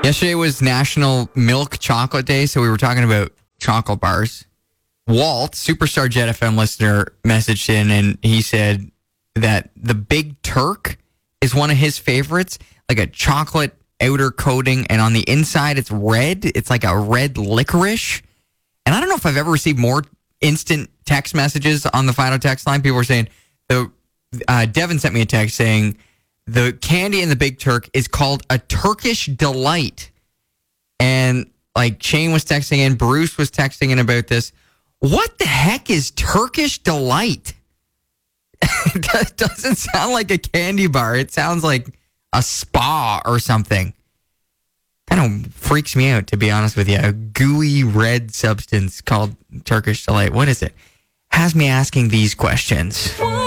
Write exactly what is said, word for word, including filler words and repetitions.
Yesterday was National Milk Chocolate Day, so we were talking about chocolate bars. Walt, Superstar Jet F M listener, messaged in and he said that the Big Turk is one of his favorites, like a chocolate outer coating, and on the inside it's red. It's like a red licorice. And I don't know if I've ever received more instant text messages on the final text line. People were saying, the uh, Devin sent me a text saying the candy in the Big Turk is called a Turkish Delight. And like Shane was texting in, Bruce was texting in about this. What the heck is Turkish Delight? It doesn't sound like a candy bar. It sounds like a spa or something. Kind of freaks me out, to be honest with you. A gooey red substance called Turkish Delight. What is it? Has me asking these questions.